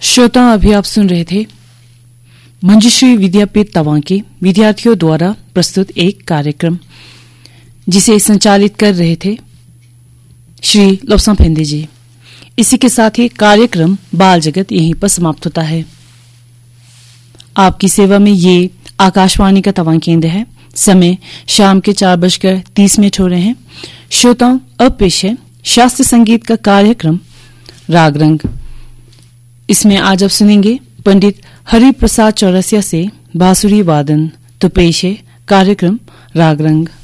श्रोता, अभी आप सुन रहे थे मंजुश्री विद्यापीठ तवांग के विद्यार्थियों द्वारा प्रस्तुत एक कार्यक्रम, जिसे संचालित कर रहे थे श्री लोब्सांग फेंदे जी। इसी के साथ ही कार्यक्रम बाल जगत यहीं पर समाप्त होता है। आपकी सेवा में ये आकाशवाणी का तवांग केंद्र है। समय शाम के 4:30 हो रहे हैं। श्रोताओं, अब पेश है शास्त्रीय संगीत का कार्यक्रम राग रंग। इसमें आज आप सुनेंगे पंडित हरि प्रसाद चौरसिया से बांसुरी वादन। तो पेश है कार्यक्रम राग रंग।